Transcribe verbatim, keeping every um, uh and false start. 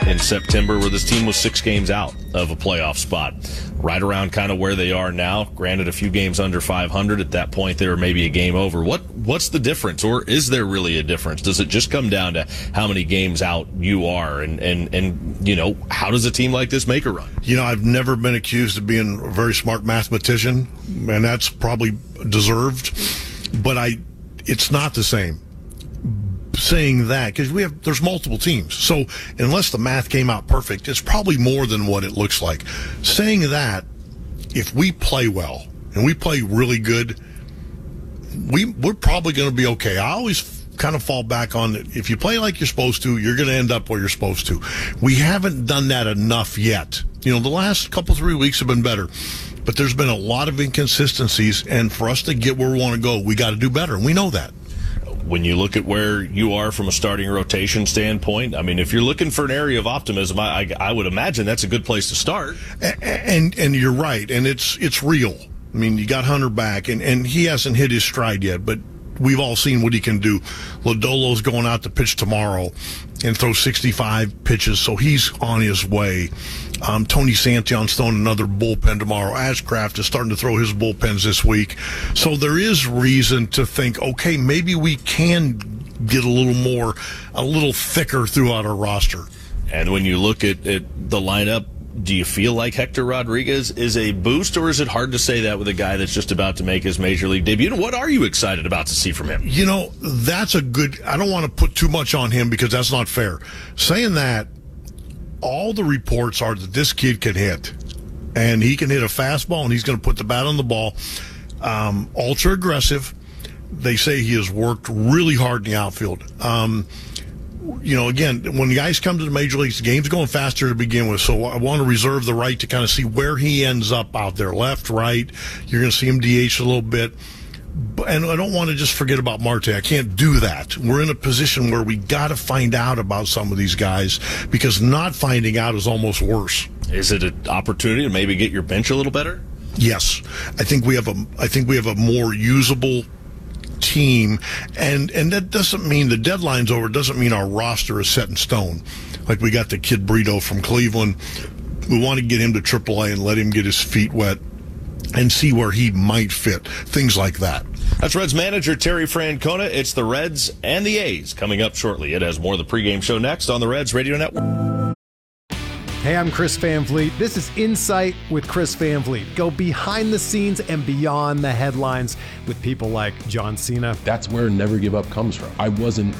in September where this team was six games out of a playoff spot. Right around kind of where they are now. Granted, a few games under five hundred. At that point, they were maybe a game over. What What's the difference, or is there really a difference? Does it just come down to how many games out you are, and, and, and you know, how does a team like this make a run? You know, I've never been accused of being a very smart mathematician, and that's probably deserved, but I, it's not the same. Saying that, because we have there's multiple teams, so unless the math came out perfect, it's probably more than what it looks like. Saying that, if we play well and we play really good, we we're probably going to be okay. I always kind of fall back on it. If you play like you're supposed to, you're going to end up where you're supposed to. We haven't done that enough yet. You know, the last couple three weeks have been better, but there's been a lot of inconsistencies, and for us to get where we want to go, we got to do better, and we know that. When you look at where you are from a starting rotation standpoint, I mean, if you're looking for an area of optimism, I, I, I would imagine that's a good place to start. And, and and you're right, and it's it's real. I mean, you got Hunter back, and, and he hasn't hit his stride yet, but we've all seen what he can do. Lodolo's going out to pitch tomorrow and throw sixty-five pitches, so he's on his way. Um, Tony Santion's throwing another bullpen tomorrow. Ashcraft is starting to throw his bullpens this week. So there is reason to think, okay, maybe we can get a little more, a little thicker throughout our roster. And when you look at, at the lineup, do you feel like Hector Rodriguez is a boost, or is it hard to say that with a guy that's just about to make his major league debut? What are you excited about to see from him? You know, that's a good, I don't want to put too much on him because that's not fair. Saying that, all the reports are that this kid can hit, and he can hit a fastball, and he's going to put the bat on the ball. Um, ultra aggressive. They say he has worked really hard in the outfield. Um, you know, again, when the guys come to the major leagues, the game's going faster to begin with, so I want to reserve the right to kind of see where he ends up out there, left, right. You're going to see him D H a little bit. And I don't want to just forget about Marte. I can't do that. We're in a position where we got to find out about some of these guys, because not finding out is almost worse. Is it an opportunity to maybe get your bench a little better? Yes, I think we have a. I think we have a more usable team, and and that doesn't mean the deadline's over. It doesn't mean our roster is set in stone. Like, we got the kid Brito from Cleveland. We want to get him to triple A and let him get his feet wet and see where he might fit, things like that. That's Reds manager Terry Francona. It's the Reds and the A's coming up shortly. It has more of the pregame show next on the Reds Radio Network. Hey, I'm Chris Van Vliet. This is Insight with Chris Van Vliet. Go behind the scenes and beyond the headlines with people like John Cena. That's where Never Give Up comes from. I wasn't